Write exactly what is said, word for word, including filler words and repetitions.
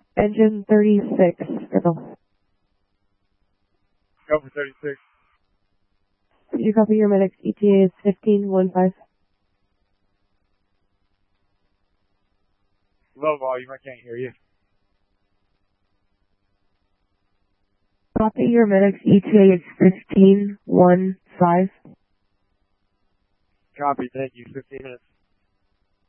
Engine thirty-six, Griffle. Go for thirty-six. Could you copy your medic's E T A is fifteen one five? Low volume, I can't hear you. Copy your medic's E T A is fifteen one five. Copy, thank you. fifteen minutes.